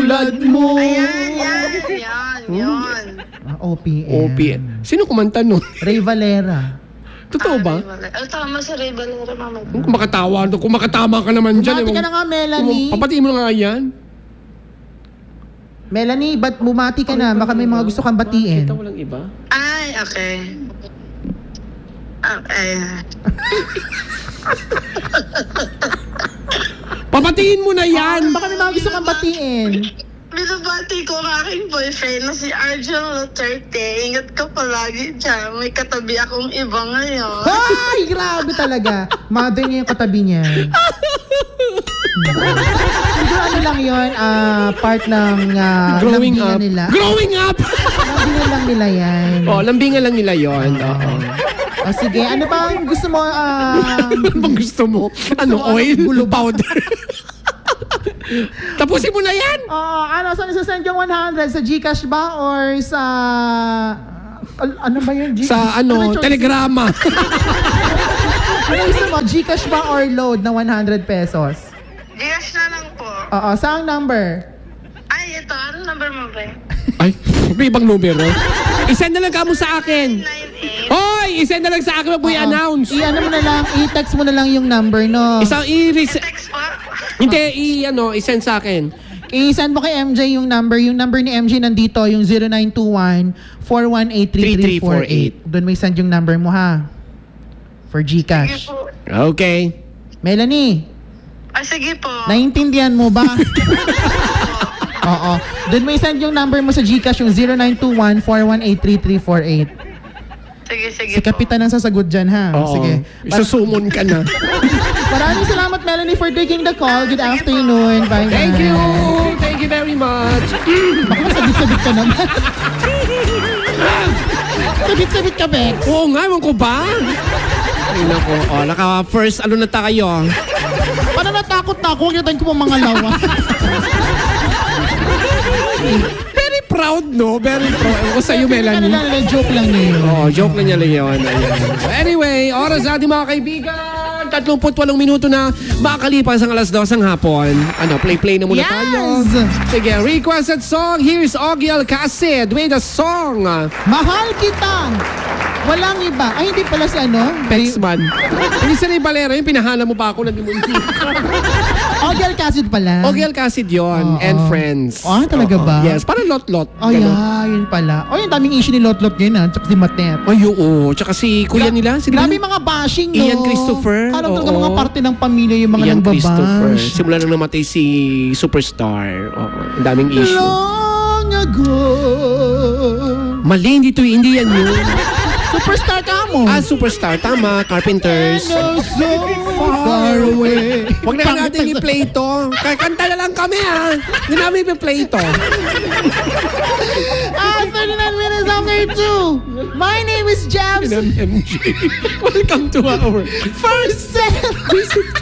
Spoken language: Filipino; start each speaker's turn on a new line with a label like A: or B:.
A: tulad mo.
B: Ayan, yan.
A: OPM.
C: OPM. Sino kumanta nun?
A: Ray Valera.
C: Totoo ba?
B: Tama si Ray Valera, mama.
C: Kung makatama ka naman dyan.
A: Bumati ka na nga, Melanie.
C: Papatiin mo na nga yan.
A: Melanie, ba't bumati ka na? Baka may mga gusto kang batiin.
C: Kita walang iba.
B: Ay, okay. Okay.
C: Papatiin mo na yan!
A: Baka may mga gusto kang batiin.
B: Binabati ko ang aking boyfriend na si Arjun Duterte. Ingat ka palagi dyan. May katabi akong iba ngayon.
A: Ay, grabe talaga. Mother niya yung katabi niya. Siguro ano lang yun, part ng
C: Growing
A: lambingan
C: up.
A: nila.
C: Growing up!
A: Lambingan lang nila yan.
C: Oh, lambingan lang nila yon. Oo.
A: O sige, ano ba ang gusto mo?
C: Ano bang gusto mo? Ano, oil? Powder? Tapusin mo na yan!
A: Ano, saan isasend yung 100? Sa GCash ba or sa... ano ba yun?
C: Sa ano, telegrama.
A: Ano gusto mo? GCash ba or load na 100 pesos?
B: Diyash na lang po.
A: Oo, saan number?
B: Ay, ito. Ano number mo ba?
C: Ay, may ibang numero. Isend na lang ka mo sa akin.
B: 98.
C: Hoy! Isend na lang sa akin. Wag mo i-announce.
A: I-ano mo na lang, i-text mo na lang yung number, no?
B: Text po.
C: Hindi, i-send sa akin.
A: I-send mo kay MJ yung number. Yung number ni MJ nandito, yung 0921-418-3348. Doon may send yung number mo, ha? For
B: Sige
A: GCash.
B: po.
C: Okay.
A: Melanie,
B: Sige po.
A: naiintindihan mo ba? Oo. Doon may send yung number mo sa GCash, yung 0921-418-3348.
B: Sige
A: Si Kapitan ang sasagot dyan, ha?
C: Oo.
A: Sige.
C: Isusumon ka na.
A: Maraming salamat, Melanie, for taking the call. Good afternoon. Bye.
C: Thank you! Thank you very much.
A: Baka sabit-sabit ka naman. Sabit-sabit ka, Bex.
C: Oo nga, ewan ko ba? Ay, nako. Naka-first, ano na tayo?
A: Paano natakot na ako? Huwag natin ko mga lawa.
C: Very proud, no? Very proud. Ewan ko sa'yo, Melanie.
A: Joke lang niya yun.
C: Oo, joke na niya lang yun. Ayan. Anyway, oras natin mga kaibigan. 38 minuto na makakalipas ang alas 2 ng hapon. Ano, play na muna
A: Yes!
C: tayo. Sige, requested song. Here's Ogie Alcacid with a song.
A: Mahal kita. Walang iba. Ay, hindi pala si ano?
C: Pexman. Hindi si Ray Valera, yung pinahala mo pa ako na dimunti.
A: Ogie Alcacid pala.
C: Ogie Alcacid yun,
A: Oo.
C: and Friends.
A: Talaga ba?
C: Yes, parang lot-lot.
A: Oh, yeah, yun pala. Yung daming issue ni Lot-Lot ngayon, ha? Tsaka si Matet.
C: Ay, oo. Tsaka si kuya nila. Si
A: Grabe mga bashing, no?
C: Ian Christopher.
A: Parang talaga
C: Oo.
A: mga parte ng pamilya yung mga
C: Ian
A: nang
C: Christopher.
A: babash.
C: Simula nang namatay si Superstar. Oo, ang daming issue.
A: Long ago.
C: Mali, hindi yan yun.
A: Superstar ka mo.
C: Superstar. Tama, Carpenters.
A: And so far away.
C: Huwag na natin i-play ito. Kakanta na lang kami, ha. Hindi namin i-play ito.
A: 39 minutes after 2. My name is Jabs.
C: MJ. Welcome to our
A: First set.